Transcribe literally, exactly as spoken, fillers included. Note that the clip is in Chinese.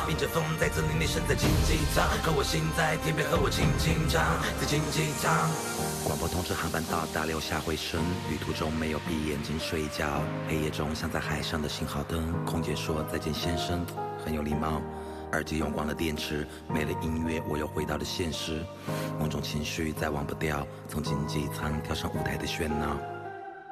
迎着风在这里，你身在竞技场，可我心在天边，和我轻轻唱，在竞技场。广播通知航班到达，留下回声。旅途中没有闭眼睛睡觉，黑夜中像在海上的信号灯。空姐说再见，先生，很有礼貌。耳机用光了电池，没了音乐，我又回到了现实。某种情绪再忘不掉，从经济舱跳上舞台的喧闹。